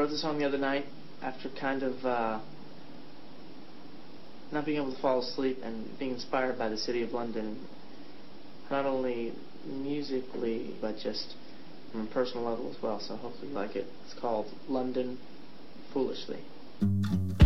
wrote the song the other night after kind of not being able to fall asleep and being inspired by the city of London, not only musically, but just on a personal level as well. So hopefully you like it. It's called London Foolishly.